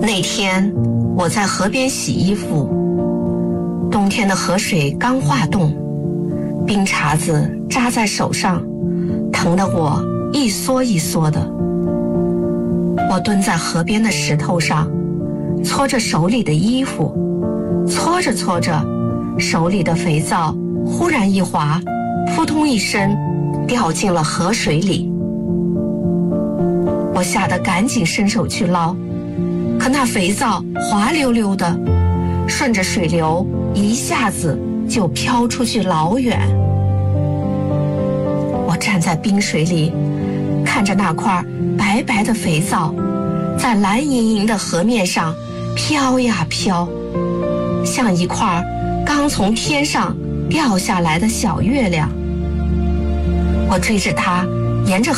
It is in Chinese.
那天我在河边洗衣服，冬天的河水刚化冻，冰碴子扎在手上，疼得我一缩一缩的。我蹲在河边的石头上，搓着手里的衣服，搓着搓着，手里的肥皂忽然一滑，扑通一声掉进了河水里。我吓得赶紧伸手去捞，可那肥皂滑溜溜的，顺着水流一下子就飘出去老远。我站在冰水里，看着那块白白的肥皂在蓝盈盈的河面上飘呀飘，像一块刚从天上掉下来的小月亮。我追着它沿着